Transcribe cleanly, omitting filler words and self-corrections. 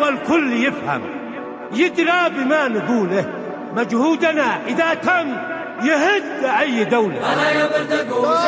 والكل يفهم يدرى بما نقوله. مجهودنا إذا تم يهد أي دولة. أنا يا برد أقول